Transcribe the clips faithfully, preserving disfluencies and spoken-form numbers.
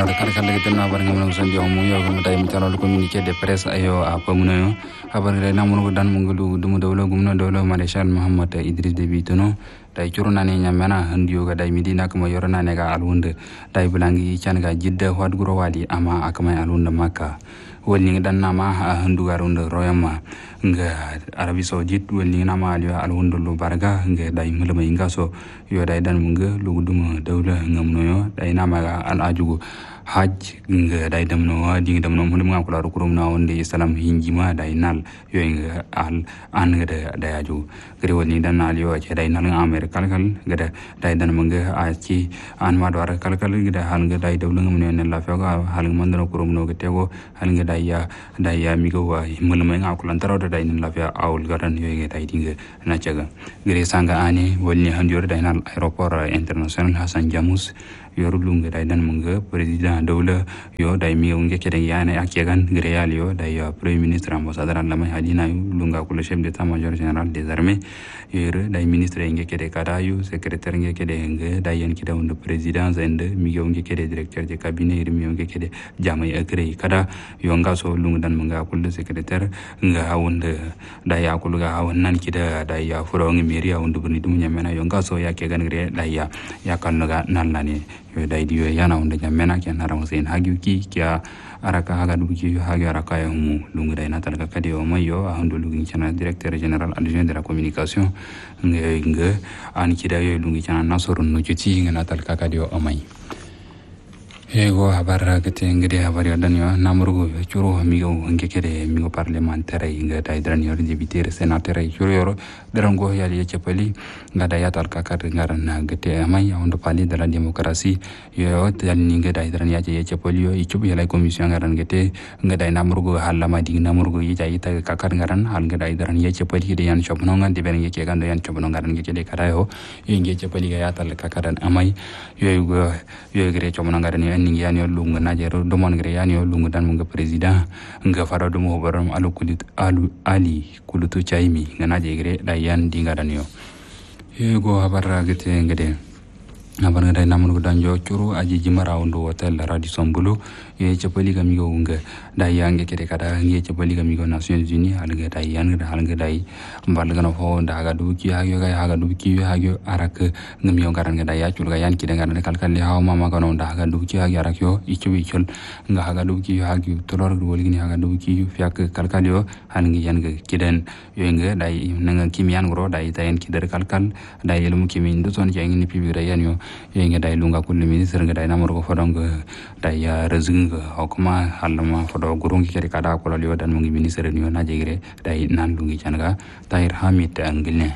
na kala kala gidan na baranga mun san yo mu yo mu dai mu talo communiqué de presse ayo apa muno habar re na mun dan mun gulu dum dawlo gumno dawlo marshal muhammad idris debi tono dai curuna ne nyamana handiyo ga dai midina kuma yorona ne ga alwunde dai bulangi can ga jidda wad guro wali ama akamai alwunde makka woni dan nama handu garunde royama nga arabi saudite woni nama aliyo alwunde lu barga nga dai mulma inga so yo dai dan munga lu dum dawla ngamno yo dai nama ga al ajugo haj nga dai damno wadi damno mun nga kula rukurum na wonde islam hinjima dai nal yo nga al an nga dai aju gari woni dan aliyo ce dai nal amerika kal gada dai dan munga a ci an ma dwar kal kal gada hal nga dai dawla ngamno ne la fa ga hal mandano kurum no getego hal nga daya daya mi go wa mulma nga kula taro da dai la fa awul garan yo nga dai dinga na caga gari sanga ani woni handior dai nal aeroport international hasan jamus yoru lunga dai dan munga president dawla yo dai mi unge kede yana akyagan greyal yo dai ya premier ministre ambassadeur lamay hadina lunga kula chef d'état major général des armées yere dai ministre nge kede kada yu secrétaire nge kede nge dai yan kida unde president zende mi unge kede directeur de cabinet yere mi unge kede jamay agrey kada yo nga so lunga dan munga kula secrétaire nga unde dai ya kula ga wannan kida dai ya furo ngi mairie unde burni dum nyamena yo nga so ya kegan gre dai ya ya kan ga nalani yo dai diyo yana unde nyamena kyan haram sen hagyuki kya araka haga duki haga araka ya mu lungu dai natal ka kadi o mayo ando lungu chana directeur général adjoint de la communication nge nge an kida yo lungu chana nasorun no juti nge natal ka kadi o mai ego habar gete ngede habar yodan yo namrugo churo migo nge kede migo parlementaire nge dai dran yo député sénateur churo yoro drango yali chepeli ngada yatal ka kadi ngaran gete mai ondo pali de la démocratie yo dal ninge dai dran ya je chepeli yo ichubi yala commission ngaran gete ngada namrugo halama di namrugo yita yita ka kadi ngaran hal ngada dran ya chepeli de yan chobno ngan de ben nge gando yan chobno ngaran nge de karayo nge chepeli ga yatal ka kadan amai yo yo yo gre chobno ngaran ningi yani lungu najero domon gre yani lungu dan munga president nga fara domo baram alu kulit alu ali kulutu chaimi nga naje gre da yan dinga dan yo ego habara gete ngade nabar ngai namul danjo curu aji jimara undo hotel Radisson Blu ye chapali kami go unga dai yang ke kede kada ye chapali kami go Nations Unies halga dai yang da halga dai balga no fo da ga du ki hayo ga haga du ki hayo arak ngam yo garan ga dai ya cul ga yan ki dengan kal kal haw mama ga no da ga du ki hayo arak yo ichu ichul nga haga du ki hayo tolor du woli ni haga du ki fiak kal kal yo han ngi yan ga kiden yo nga dai nanga kimian gro dai tayen ki der kal kal dai ilmu kimin du ton jeng ni pibi yan yo yenge dai lunga kullu ministre nga dai namor ko fodong dai ya rezung hokuma halama fodo gurung ki kada ko liyo dan mungi ministre ni na jegre dai nan lungi changa tahir hamid angle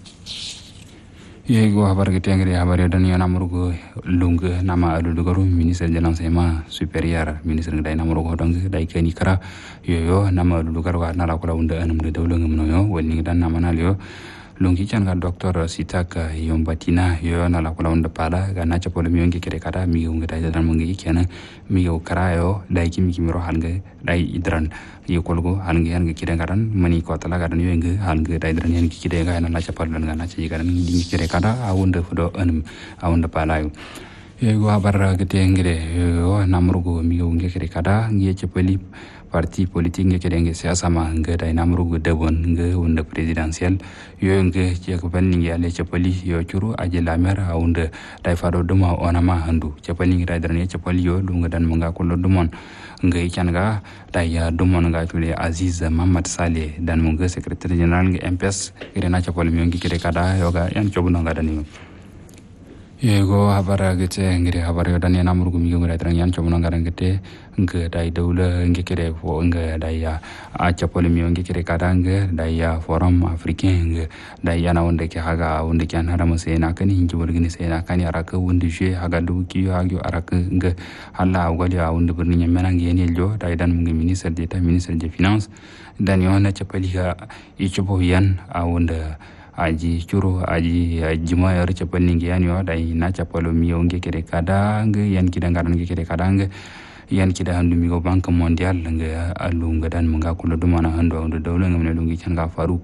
yego habar ke tengre habar dan ya namor ko lunga nama alu garu ministre jalan sema superior ministre dai namor ko dong dai keni kara yo yo nama alu garu na la ko unda anum de dawlo ngam yo woni dan nama na liyo lungi changa doctor sitaka yombatina yo na la kula unda pala ga na chapolo mi yongi kere kada mi yongi dai dan mungi kena mi yo karayo dai kimi kimi ro halga dai idran yo kolgo halga yan ga kire garan mani ko tala garan yo yongi halga dai dan yan kire ga na la chapolo ga na chi garan dingi kire kada awunda fodo anum awunda pala yo yo habar gete ngire yo namrugo mi yongi kere kada ngi chapoli parti politik nge kedenge siasa ma nge dai namrugo debon nge unda presidentiel yo nge je ko ban ngi ale chapali yo churu aje la mera unda dai fado duma onama handu chapali ngi dai darne chapali yo lunga dan munga ko dumon nge changa dai ya dumon ga tule aziz Muhammad Saleh dan munga secretary general nge M P S irena chapali mi ngi kire kada yo ga yan chobuno ga dani yego habara gete ngire habara dan ya namrugo mi ngi dai yan chobuno ga ngete nge dai dawla nge kire fo nge dai ya a chapoli mi nge kire kada nge dai ya forum africain nge dai ya na wonde ke haga wonde kan hada mo sena kani hinji worgini sena kani araka wonde je haga du ki hagyo araka nge halla wali a wonde burni nyamena nge yeneljo dai dan nge ministre d'état ministre des finances dan yo na chapoli ga i chobo yan a wonde aji churu aji jima yar chapani nge yan yo dai na chapolo mi nge kire kada nge yan kidangaran nge kire kada nge yan kida handu mi go banque mondial nga alunga dan munga kula dumana handu handu dawla ngam ne lungi changa faruka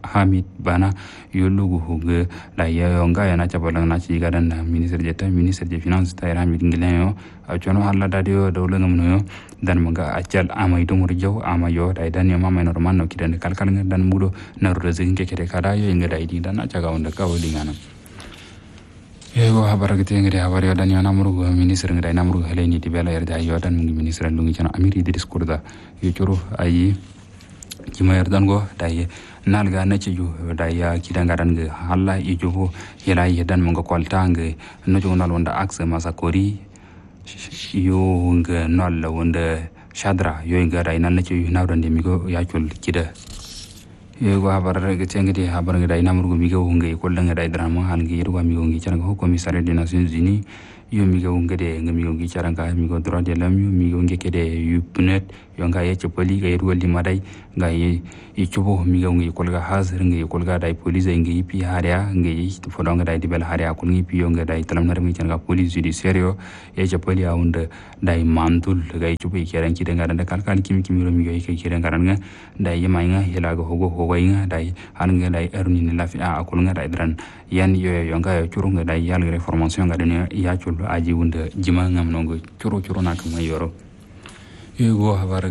Hamid Bana yolugu huge la yonga yana chabalang na ci gadan ministre d'État ministre des finances Tahir Hamid Ngileno a chono alla dadio dawla ngamno dan manga acal amay dumur jaw amayo dai dan yo mama normal no kidan kalkal dan mudo na rezin ke kede kada yo inga dai di dan acaga onda kawli ngana ego habar gete ngade habar yo dan yo namru ministre ngada namru heleni di bela yerda yo dan mungi ministre lungi chana amiri Idris Kurda yo choro ayi kima yerdan go dai nalga na ci ju dai ya kidan gadan ge halla ijo yela yedan munga kwaltange no jo nal wonda akse masakori yo nga nol wonda shadra yo nga dai nan na ci nawdan de migo yakul kida yego habar ga tengede habar ga dai namru migo nga ko langa dai drama hal ngi yerwa migo ngi charanga ko commissariat des nations unies yo migo ngade nga migo ngi charanga migo droit de l'homme yo migo ngi kede yupnet yo nga ye ci poli ga yerwa li madai nga ye ichubo migo ngi kolga hazir ngi kolga dai police ngi pi haria ngi fodonga dai dibel haria ko ngi pi yo nga dai talam nar mi charanga police judiciaire ye ci poli awunda dai mantul ga ichubo kiran ki danga da kalkan kimi kimi ro migo ke kiran garanga dai yema nga hela ga hogo hogo nga dai han nga dai erni ni lafi a akul nga dai dran yan yo yo nga yo churu nga dai yal reformation ga dene ya chulu aji wunda jima ngam nongo churu churu na kama yoro yego habar